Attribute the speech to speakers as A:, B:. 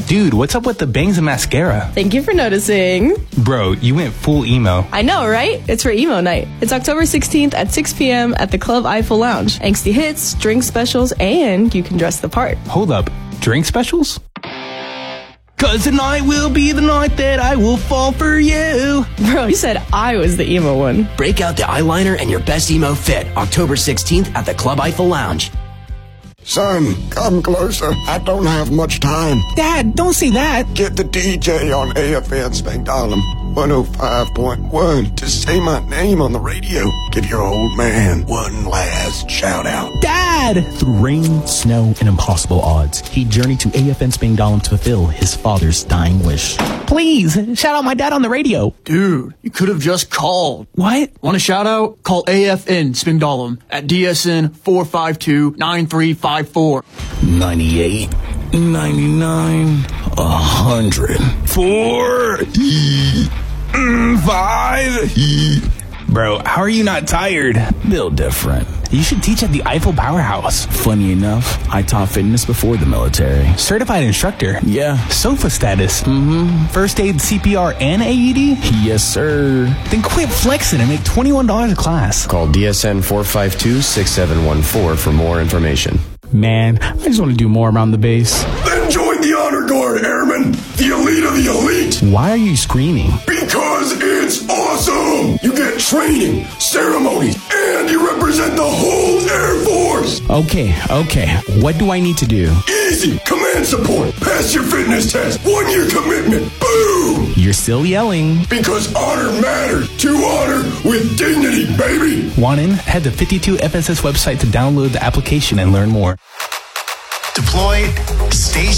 A: Dude, what's up with the bangs and mascara?
B: Thank you for noticing.
A: Bro, you went full emo.
B: I know, right? It's for emo night. It's October 16th at 6 p.m. at the Club Eiffel Lounge. Angsty hits, drink specials, and you can dress the part.
A: Hold up, drink specials? 'Cause tonight will be the night that I will fall for you.
B: Bro, you said I was the emo one.
C: Break out the eyeliner and your best emo fit. October 16th at the Club Eiffel Lounge.
D: Son, come closer. I don't have much time.
A: Dad, don't say that.
D: Get the DJ on AFN Spangdahlem 105.1 to say my name on the radio. Give your old man one last shout out.
A: Dad!
E: Through rain, snow, and impossible odds, he journeyed to AFN Spangdahlem to fulfill his father's dying wish.
A: Please, shout out my dad on the radio.
F: Dude, you could have just called.
A: What?
F: Want a shout out? Call AFN Spangdahlem at DSN 452-9354.
E: 98, 99, 100.
A: 4, 5. Bro, how are you not tired?
E: Built different.
A: You should teach at the Eiffel Powerhouse.
E: Funny enough, I taught fitness before the military.
A: Certified instructor.
E: Yeah.
A: SOFA status. First aid, CPR, and AED?
E: Yes, sir.
A: Then quit flexing and make $21 a class.
G: Call DSN 452-6714 for more information.
A: Man, I just want to do more around the base.
D: Then join the Honor Guard, Airmen. The elite of the elite.
A: Why are you screaming?
D: Because it's awesome. You get training, ceremonies, and you represent the whole Air Force.
A: Okay. What do I need to do?
D: Easy. Command support. Pass your fitness test. 1 year commitment. Boom.
A: You're still yelling.
D: Because honor matters. To honor with dignity, baby.
A: Want in? Head to 52FSS website to download the application and learn more.
H: Deploy, stay